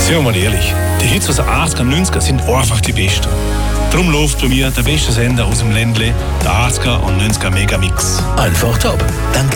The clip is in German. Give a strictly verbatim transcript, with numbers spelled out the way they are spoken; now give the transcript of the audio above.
Seien wir mal ehrlich, die Hits aus den achtziger und neunziger sind einfach die besten. Darum läuft bei mir der beste Sender aus dem Ländle, der achtziger und neunziger Megamix. Einfach top. Dank